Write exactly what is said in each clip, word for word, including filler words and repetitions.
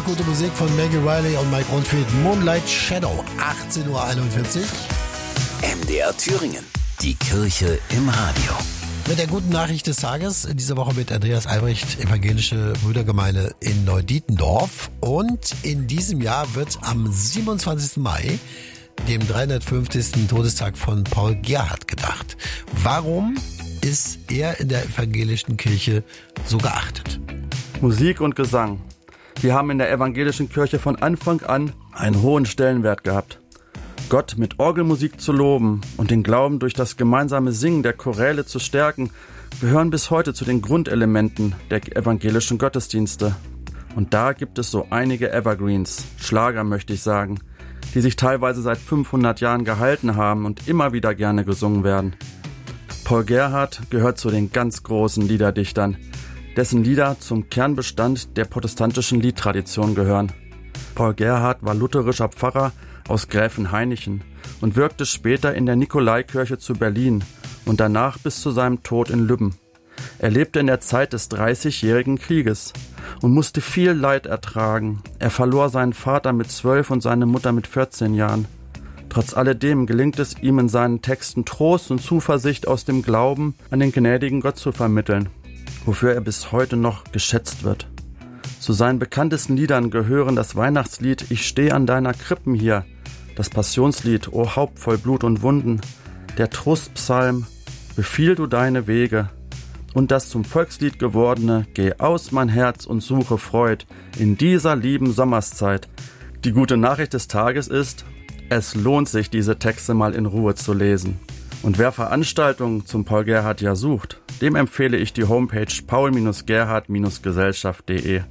noch gute Musik von Maggie Riley und Mike Oldfield. Moonlight Shadow, achtzehn Uhr einundvierzig. M D R Thüringen, die Kirche im Radio. Mit der guten Nachricht des Tages, in dieser Woche mit Andreas Albrecht, Evangelische Brüdergemeinde in Neudietendorf. Und in diesem Jahr wird am siebenundzwanzigsten Mai, dem dreihundertfünfzigsten Todestag von Paul Gerhardt, gedacht. Warum ist er in der evangelischen Kirche so geachtet? Musik und Gesang. Wir haben in der evangelischen Kirche von Anfang an einen hohen Stellenwert gehabt. Gott mit Orgelmusik zu loben und den Glauben durch das gemeinsame Singen der Choräle zu stärken, gehören bis heute zu den Grundelementen der evangelischen Gottesdienste. Und da gibt es so einige Evergreens, Schlager möchte ich sagen, die sich teilweise seit fünfhundert Jahren gehalten haben und immer wieder gerne gesungen werden. Paul Gerhardt gehört zu den ganz großen Liederdichtern, dessen Lieder zum Kernbestand der protestantischen Liedtradition gehören. Paul Gerhardt war lutherischer Pfarrer aus Gräfenhainichen und wirkte später in der Nikolaikirche zu Berlin und danach bis zu seinem Tod in Lübben. Er lebte in der Zeit des Dreißigjährigen Krieges und musste viel Leid ertragen. Er verlor seinen Vater mit zwölf und seine Mutter mit vierzehn Jahren. Trotz alledem gelingt es ihm in seinen Texten Trost und Zuversicht aus dem Glauben an den gnädigen Gott zu vermitteln, wofür er bis heute noch geschätzt wird. Zu seinen bekanntesten Liedern gehören das Weihnachtslied Ich steh an deiner Krippen hier, das Passionslied O Haupt voll Blut und Wunden, der Trostpsalm Befiehl du deine Wege und das zum Volkslied gewordene Geh aus mein Herz und suche Freud in dieser lieben Sommerszeit. Die gute Nachricht des Tages ist, es lohnt sich, diese Texte mal in Ruhe zu lesen. Und wer Veranstaltungen zum Paul Gerhardt Jahr sucht, dem empfehle ich die Homepage paul gerhardt gesellschaft punkt de.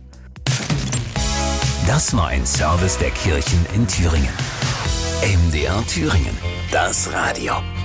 Das war ein Service der Kirchen in Thüringen. M D R Thüringen, das Radio.